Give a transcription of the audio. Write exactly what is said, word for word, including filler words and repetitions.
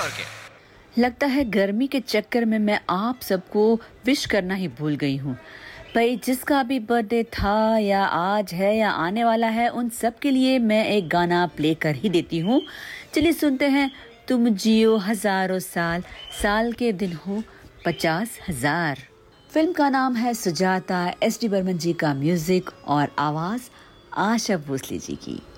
और क्या। लगता है गर्मी के चक्कर में मैं आप सबको विश करना ही भूल गई हूँ। भाई जिसका भी बर्थडे था या आज है या आने वाला है, उन सब के लिए मैं एक गाना प्ले कर ही देती हूँ। चलिए सुनते हैं। तुम जियो हजारों साल, साल के दिन हो पचास हजार। फिल्म का नाम है सुजाता। एस डी बर्मन जी का म्यूजिक और आवाज आशा भोसले जी की।